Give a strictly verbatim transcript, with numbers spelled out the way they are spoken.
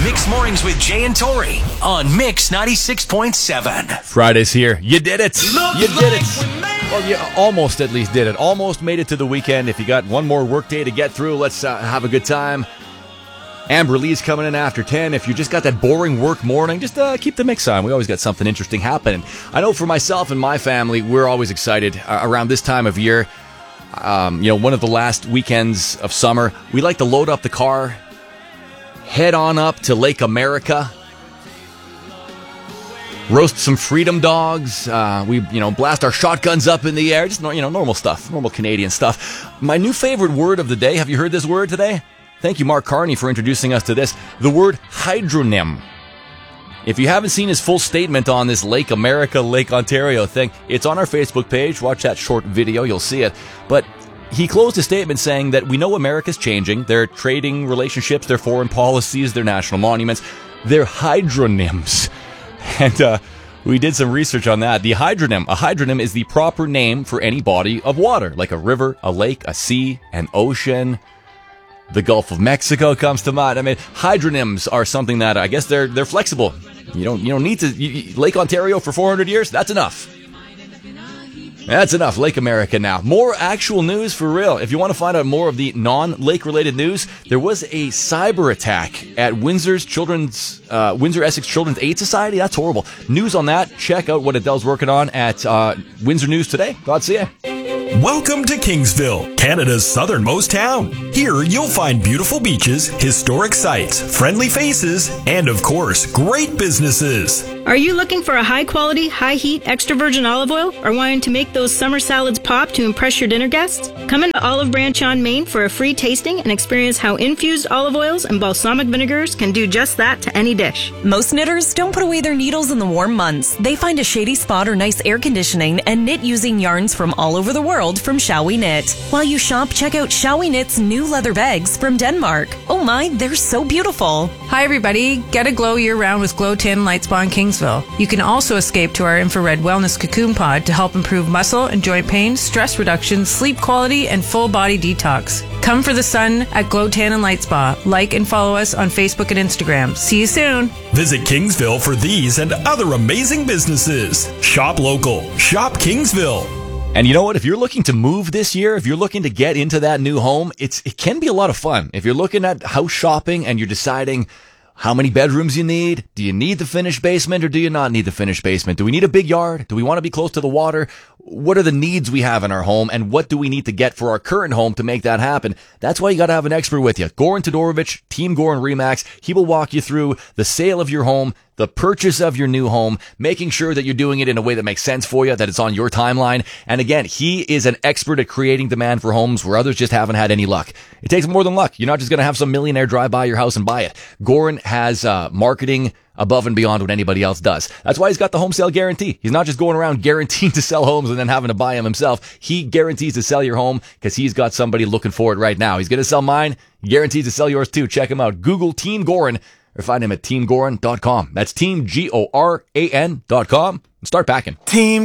Mixed Mornings with Jay and Tori on Mix ninety-six point seven. Friday's here. You did it. You did it. Well, you almost at least did it. Almost made it to the weekend. If you got one more work day to get through, let's uh, have a good time. Amber Lee's coming in after ten. If you just got that boring work morning, just uh, keep the mix on. We always got something interesting happening. I know for myself and my family, we're always excited uh, around this time of year. Um, you know, one of the last weekends of summer, we like to load up the car, head on up to Lake America, roast some freedom dogs. Uh, we, you know, blast our shotguns up in the air. Just, you know, normal stuff, normal Canadian stuff. My new favorite word of the day. Have you heard this word today? Thank you, Mark Carney, for introducing us to this. The word hydronym. If you haven't seen his full statement on this Lake America, Lake Ontario thing, it's on our Facebook page. Watch that short video. You'll see it. But he closed his statement saying that we know America's changing. Their trading relationships, their foreign policies, their national monuments, their hydronyms. And uh, we did some research on that. The hydronym. A hydronym is the proper name for any body of water, like a river, a lake, a sea, an ocean. The Gulf of Mexico comes to mind. I mean, hydronyms are something that I guess they're they're flexible. You don't you don't need to you, Lake Ontario for four hundred years. That's enough. That's enough. Lake America now. More actual news for real. If you want to find out more of the non-lake related news, there was a cyber attack at Windsor's Children's uh, Windsor Essex Children's Aid Society. That's horrible. News on that. Check out what Adele's working on at uh, windsor news today dot c a. Welcome to Kingsville, Canada's southernmost town. Here you'll find beautiful beaches, historic sites, friendly faces, and of course, great businesses. Are you looking for a high-quality, high-heat, extra virgin olive oil, or wanting to make those summer salads pop to impress your dinner guests? Come into Olive Branch on Main for a free tasting and experience how infused olive oils and balsamic vinegars can do just that to any dish. Most knitters don't put away their needles in the warm months. They find a shady spot or nice air conditioning and knit using yarns from all over the world from Shall We Knit. While you shop, check out Shall We Knit's new leather bags from Denmark. Oh my, they're so beautiful. Hi everybody, get a glow year-round with Glow ten Light Spa in Kingsville. You can also escape to our infrared wellness cocoon pod to help improve muscle and joint pain, stress reduction, sleep quality, and full body detox. Come for the sun at Glow ten and Light Spa. Like and follow us on Facebook and Instagram. See you soon. Visit Kingsville for these and other amazing businesses. Shop local. Shop Kingsville. And you know what? If you're looking to move this year, if you're looking to get into that new home, it's it can be a lot of fun. If you're looking at house shopping and you're deciding how many bedrooms you need, do you need the finished basement or do you not need the finished basement? Do we need a big yard? Do we want to be close to the water? What are the needs we have in our home and what do we need to get for our current home to make that happen? That's why you got to have an expert with you. Goran Todorovic, Team Goran Remax. He will walk you through the sale of your home, the purchase of your new home, making sure that you're doing it in a way that makes sense for you, that it's on your timeline. And again, he is an expert at creating demand for homes where others just haven't had any luck. It takes more than luck. You're not just going to have some millionaire drive by your house and buy it. Goran has uh, marketing above and beyond what anybody else does. That's why he's got the home sale guarantee. He's not just going around guaranteeing to sell homes and then having to buy them himself. He guarantees to sell your home because he's got somebody looking for it right now. He's going to sell mine. He guarantees to sell yours too. Check him out. Google Team Goran or find him at team goran dot com. That's team G O R A N dot com. And start packing. Team